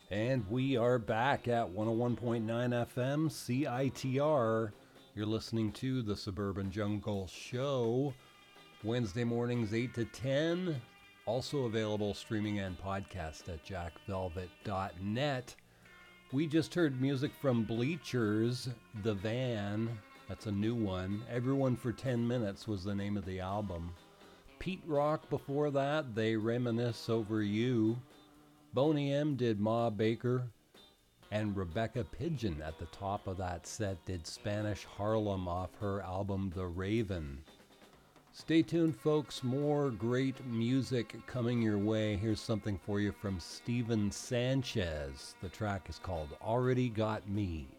And we are back at 101.9 FM CITR. You're listening to the Suburban Jungle Show, Wednesday mornings 8 to 10. Also available streaming and podcast at jackvelvet.net. We just heard music from Bleachers, The Van. That's a new one. Everyone for 10 Minutes was the name of the album. Pete Rock before that, They Reminisce Over You. Boney M did Ma Baker, and Rebecca Pigeon at the top of that set did Spanish Harlem off her album The Raven. Stay tuned, folks. More great music coming your way. Here's something for you from Steven Sanchez. The track is called Already Got Me.